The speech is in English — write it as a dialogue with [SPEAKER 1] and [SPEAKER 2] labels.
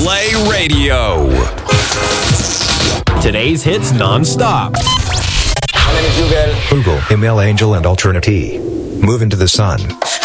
[SPEAKER 1] Play Radio. Today's hits non-stop.
[SPEAKER 2] My name is Google, Email Angel, and Alternity. Move into the sun.